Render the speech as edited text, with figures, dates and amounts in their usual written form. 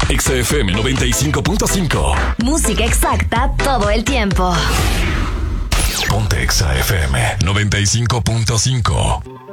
Exa FM 95.5. Música exacta todo el tiempo. Ponte Exa FM 95.5.